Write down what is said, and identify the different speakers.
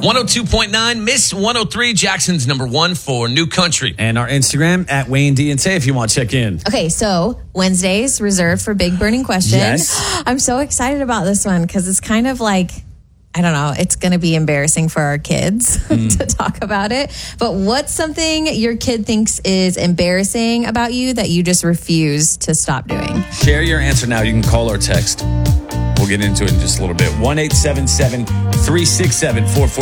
Speaker 1: 102.9, Miss 103, Jackson's number one for New Country.
Speaker 2: And our Instagram at Wayne D and Tay if you want to check in.
Speaker 3: Okay, so Wednesday's reserved for Big Burning Question.
Speaker 2: Yes.
Speaker 3: I'm so excited about this one because it's kind of like, I don't know, it's going to be embarrassing for our kids to talk about it. But what's something your kid thinks is embarrassing about you that you just refuse to stop doing?
Speaker 2: Share your answer now. You can call or text. We'll get into it in just a little bit. 1-877-367-44